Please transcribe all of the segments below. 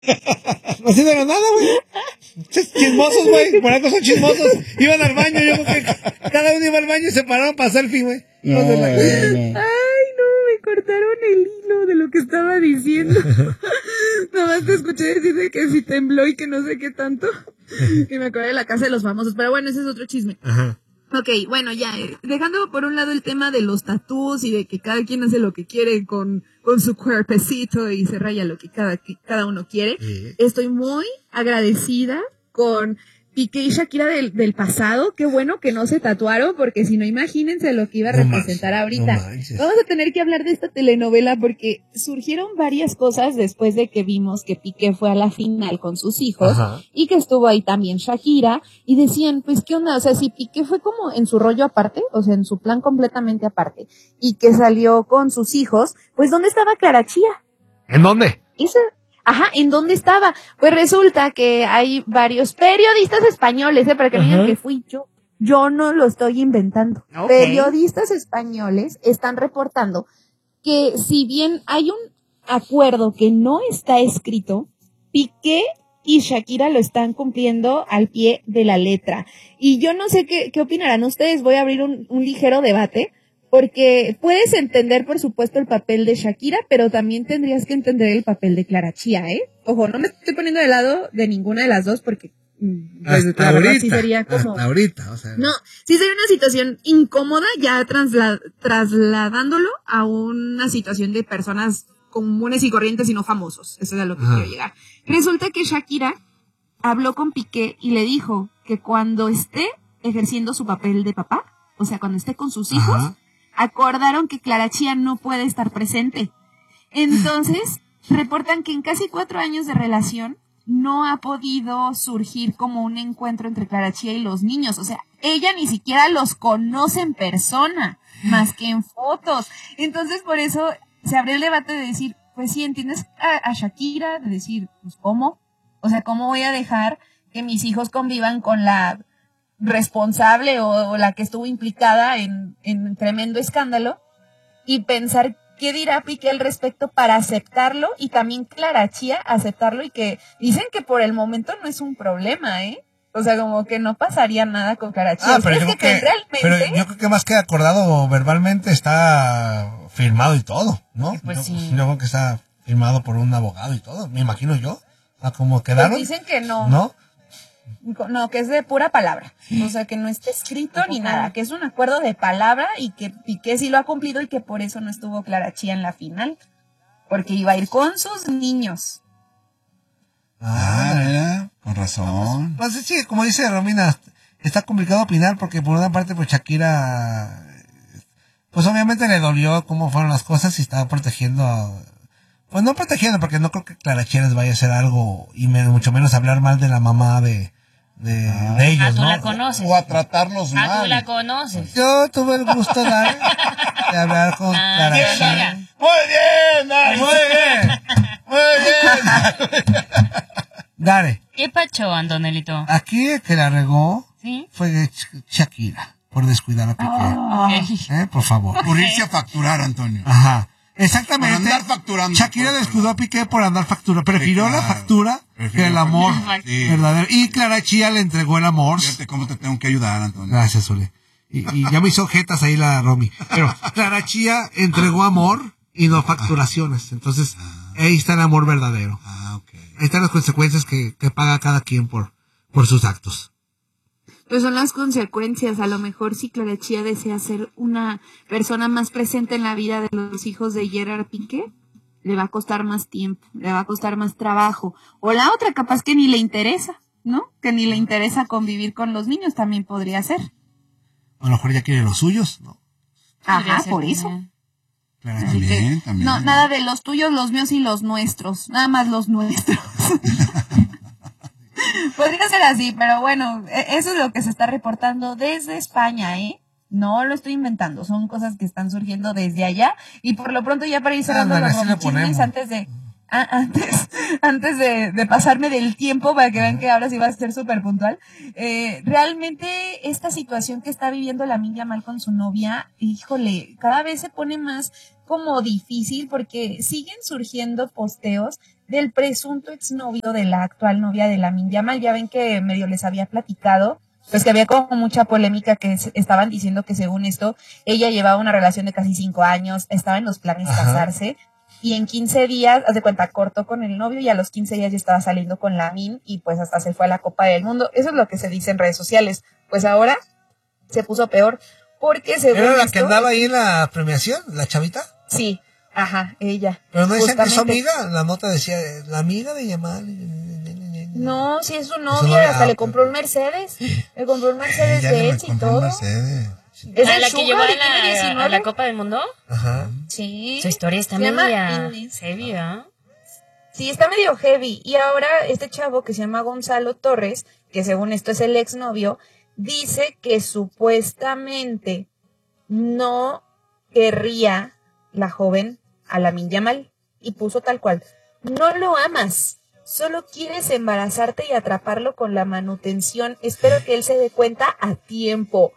Así de la nada, güey. Chismosos, güey. Por algo son chismosos. Iban al baño. Yo creo que cada uno iba al baño y se pararon para selfie, güey. No. Ay, no, me cortaron el hilo de lo que estaba diciendo. Nomás te escuché decir de que si tembló y que no sé qué tanto. Y me acordé de la casa de los famosos. Pero bueno, ese es otro chisme. Ajá. Ok, bueno, ya, dejando por un lado el tema de los tatús y de que cada quien hace lo que quiere con su cuerpecito y se raya lo que cada uno quiere. Sí. Estoy muy agradecida con Piqué y Shakira del pasado. Qué bueno que no se tatuaron, porque si no, imagínense lo que iba a representar ahorita. No manches. Vamos a tener que hablar de esta telenovela porque surgieron varias cosas después de que vimos que Piqué fue a la final con sus hijos. Ajá. Y que estuvo ahí también Shakira, y decían, pues, ¿qué onda? O sea, si Piqué fue como en su rollo aparte, o sea, en su plan completamente aparte, y que salió con sus hijos, pues, ¿dónde estaba Clara Chía? ¿En dónde? ¿En dónde estaba? Pues resulta que hay varios periodistas españoles, para que no digan que fui yo. Yo no lo estoy inventando. Okay. Periodistas españoles están reportando que si bien hay un acuerdo que no está escrito, Piqué y Shakira lo están cumpliendo al pie de la letra. Y yo no sé qué opinarán ustedes. Voy a abrir un ligero debate, porque puedes entender, por supuesto, el papel de Shakira, pero también tendrías que entender el papel de Clara Chía, ¿eh? Ojo, no me estoy poniendo de lado de ninguna de las dos, porque pues, Hasta la verdad ahorita. sí sería como... Hasta ahorita, o sea. No, sí sería una situación incómoda, ya trasladándolo a una situación de personas comunes y corrientes y no famosos. Eso es a lo que quiero llegar. Resulta que Shakira habló con Piqué y le dijo que cuando esté ejerciendo su papel de papá, o sea, cuando esté con sus hijos, acordaron que Clara Chía no puede estar presente. Entonces, reportan que en casi 4 años de relación no ha podido surgir como un encuentro entre Clara Chía y los niños. O sea, ella ni siquiera los conoce en persona, más que en fotos. Entonces, por eso se abrió el debate de decir, pues sí, entiendes a Shakira, de decir, pues ¿cómo? O sea, ¿cómo voy a dejar que mis hijos convivan con la responsable o la que estuvo implicada en tremendo escándalo? Y pensar qué dirá Piqué al respecto para aceptarlo, y también Clara Chía aceptarlo, y que dicen que por el momento no es un problema, ¿eh? O sea, como que no pasaría nada con Clara Chía. Pero yo creo que más que acordado verbalmente está firmado y todo, ¿no? Pues sí. Yo creo que está firmado por un abogado y todo, me imagino yo. ¿Cómo quedaron? Pues dicen que no. ¿No? No, que es de pura palabra. O sea, que no está escrito ni nada, que es un acuerdo de palabra y que Piqué sí lo ha cumplido y que por eso no estuvo Clara Chía en la final. Porque iba a ir con sus niños. Mira, con razón. Pues sí, como dice Romina, está complicado opinar porque por una parte pues Shakira, pues obviamente le dolió cómo fueron las cosas y estaba protegiendo, pues no protegiendo, porque no creo que Clara Chía les vaya a hacer algo y mucho menos hablar mal de la mamá de ellos, tú ¿no? la conoces. O a tratarlos mal. Tú la conoces. Yo tuve el gusto de hablar con Clara Chía. Muy bien, Dale. Muy bien. Muy bien. Dale. ¿Qué pacho, Antonelito? Aquí el que la regó ¿Sí? fue Shakira, por descuidar a Piqué. Por favor. Por irse a facturar, Antonio. Ajá. Exactamente. Por andar facturando. Shakira descuidó a Piqué por andar facturando. Prefirió la factura que el amor verdadero. Y Clara Chía le entregó el amor. Fíjate cómo te tengo que ayudar, Antonio. Gracias, Ule. Y ya me hizo jetas ahí la Romy. Pero Clara Chía entregó amor y no facturaciones. Entonces, ahí está el amor verdadero. Ok. Ahí están las consecuencias que paga cada quien por sus actos. Pues son las consecuencias. A lo mejor si Clara Chía desea ser una persona más presente en la vida de los hijos de Gerard Piqué, le va a costar más tiempo, le va a costar más trabajo. O la otra, capaz que ni le interesa, ¿no? Que ni le interesa convivir con los niños, también podría ser. A lo mejor ya quiere los suyos, ¿no? Ajá, por eso. Clara Así que, También. no, nada de los tuyos, los míos y los nuestros. Nada más los nuestros. Podría ser así, pero bueno, eso es lo que se está reportando desde España, ¿eh? No lo estoy inventando, son cosas que están surgiendo desde allá. Y por lo pronto, ya para ir cerrando los romichismes, antes de pasarme del tiempo, para que vean que ahora sí va a ser súper puntual, realmente esta situación que está viviendo Lamine Yamal con su novia, híjole, cada vez se pone más como difícil, porque siguen surgiendo posteos del presunto exnovio de la actual novia de Lamine Yamal. Ya ven que medio les había platicado, pues que había como mucha polémica que estaban diciendo que según esto, ella llevaba una relación de casi 5 años, estaba en los planes de casarse, y en 15 días, haz de cuenta, cortó con el novio y a los 15 días ya estaba saliendo con Lamine y pues hasta se fue a la Copa del Mundo. Eso es lo que se dice en redes sociales. Pues ahora se puso peor porque según ¿Era la esto, que andaba ahí en la premiación, la chavita? Sí, ajá, ella. Pero no dicen que es su Justamente. amiga, la nota decía, la amiga de Yamal. No, sí es su novia, novia, hasta ah, le ok. compró un Mercedes. Le compró un Mercedes Ya le Benz y compró un todo. Mercedes. Es ¿A el la que sugar llevó y tiene 19. a la Copa del Mundo? Ajá. Sí. Su historia está Se llama media Inés. heavy, ¿ah? Sí, está medio heavy. Y ahora este chavo que se llama Gonzalo Torres, que según esto es el exnovio, dice que supuestamente no querría la joven a Lamine Yamal. Y puso tal cual: no lo amas, solo quieres embarazarte y atraparlo con la manutención. Espero que él se dé cuenta a tiempo.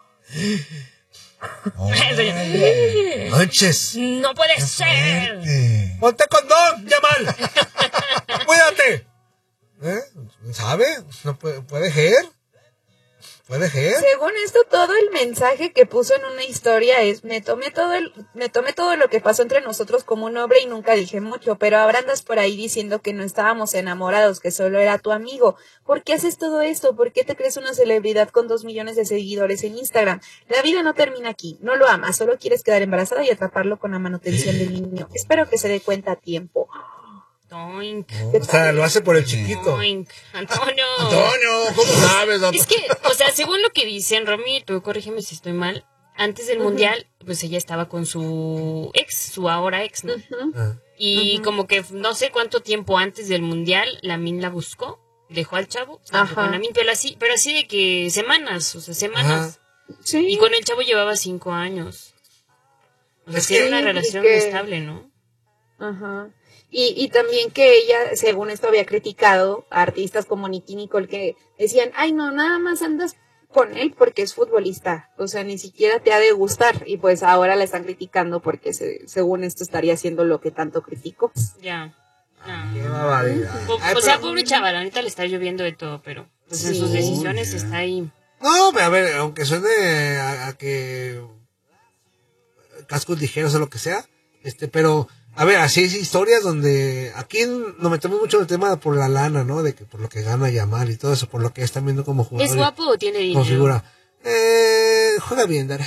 Manches. ¡No puede ser! Ponte condón, Yamal. Cuídate. ¿Sabe? No puede ser. Puede ser. Según esto, todo el mensaje que puso en una historia es: me tomé todo lo que pasó entre nosotros como un hombre y nunca dije mucho, pero ahora andas por ahí diciendo que no estábamos enamorados, que solo era tu amigo. ¿Por qué haces todo esto? ¿Por qué te crees una celebridad con 2 millones de seguidores en Instagram? La vida no termina aquí. No lo amas, solo quieres quedar embarazada y atraparlo con la manutención del niño. Espero que se dé cuenta a tiempo. Toink. O sea, lo hace por el chiquito. Toink. Antonio. Antonio, ¿cómo sabes? Es que, o sea, según lo que dicen, Romy, tú corrígeme si estoy mal, antes del mundial, pues ella estaba con su ahora ex, ¿no? Y como que no sé cuánto tiempo antes del mundial, Lamine la buscó, dejó al chavo, estaba con Lamine, pero así de que semanas. Sí. Y con el chavo llevaba 5 años. O sea, Es sí que- era una relación estable, ¿no? Ajá. Y también que ella, según esto, había criticado a artistas como Nicki Nicole que decían: ay, no, nada más andas con él porque es futbolista, o sea, ni siquiera te ha de gustar. Y pues ahora la están criticando porque según esto estaría haciendo lo que tanto criticó. Ya. Qué barbaridad. Ay, O sea, pero- pobre chaval, ahorita le está lloviendo de todo, pero pues en sus decisiones está ahí. No, a ver, aunque suene a que cascos ligeros o lo que sea, pero a ver, así es historias donde aquí nos metemos mucho en el tema por la lana, ¿no? De que por lo que gana Yamal y todo eso, por lo que están viendo como jugador. ¿Es guapo o tiene Como dinero? figura. Juega bien, Dare.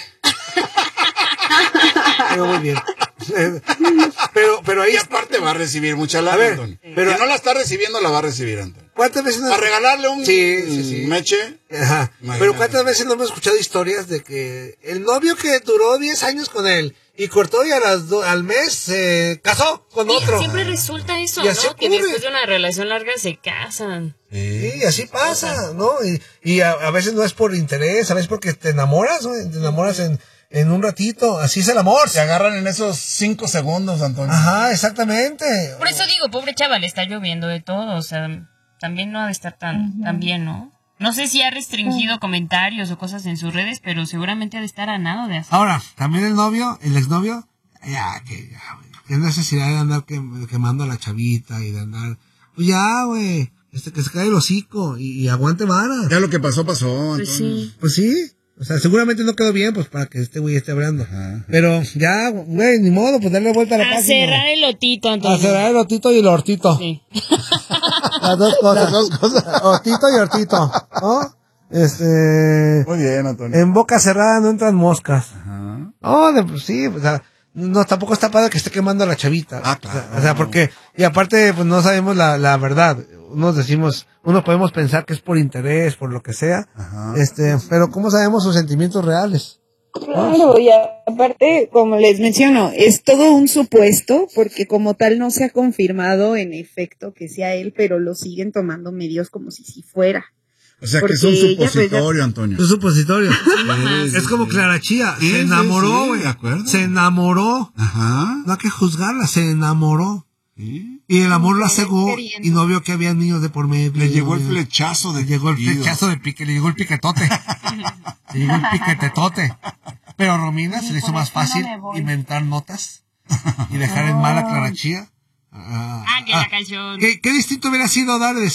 Juega muy bien. pero ahí Y aparte va a recibir mucha lana, A ver, Antonio. pero- Si no la está recibiendo, la va a recibir, Antonio. ¿cuántas veces A regalarle un Sí. meche. Ajá. Imagínate. Pero ¿cuántas veces no hemos escuchado historias de que el novio que duró 10 años con él y cortó y al mes se casó con Y otro? siempre resulta eso, Y así ¿no? Que ocurre. después de una relación larga se casan. Sí, así pasa, ¿no? Y a veces no es por interés, a veces porque te enamoras, ¿no? Te enamoras en un ratito, así es el amor. Se agarran en esos 5 segundos, Antonio. Ajá, exactamente. Por eso digo, pobre chaval, le está lloviendo de todo, o sea, también no ha de estar tan bien, ¿no? No sé si ha restringido comentarios o cosas en sus redes, pero seguramente ha de estar a nada de hacer. Ahora, también el exnovio, qué necesidad de andar quemando a la chavita y de andar, pues ya, güey, que se cae el hocico y aguante vara. Ya lo que pasó, pasó, Antonio. Pues sí. Pues sí, o sea, seguramente no quedó bien, pues para que este güey esté hablando. Ajá. Pero ya, güey, ni modo, pues darle vuelta a la A página. cerrar el lotito, Antonio. A cerrar el otito y el hortito. Sí. Las dos cosas. Hortito y hortito, ¿no? Muy bien, Antonio. En boca cerrada no entran moscas. Ajá. Pues sí, o sea, no, tampoco está padre que esté quemando a la chavita. Ah, claro. O sea, porque, y aparte, pues no sabemos la verdad. Unos podemos pensar que es por interés, por lo que sea. Ajá. Pero ¿cómo sabemos sus sentimientos reales? Claro, y aparte, como les menciono, es todo un supuesto, porque como tal no se ha confirmado en efecto que sea él, pero lo siguen tomando medios como si fuera. O sea que es un Porque ella, pues, supositorio, Antonio. Es supositorio. Sí, Es como sí. Clara Chía. Sí, Se sí, enamoró, sí, güey. de acuerdo. Se enamoró. Ajá. No hay que juzgarla, se enamoró. Sí. Y el amor la cegó Queriendo. y no vio que había niños de por medio. Le llegó el flechazo de Le llegó el Cupido. flechazo de pique, le llegó el piquetote. Le llegó el piquetetote. Pero a Romina se le hizo más fácil inventar notas y dejar en mal a Clara Chía Que la canción. ¿Qué distinto hubiera sido dar